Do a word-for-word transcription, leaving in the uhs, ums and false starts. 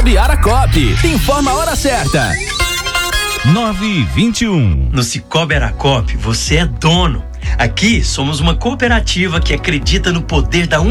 Cicobi Aracop. Informa a hora certa. nove e vinte e um. No Cicobi Aracop, você é dono. Aqui somos uma cooperativa que acredita no poder da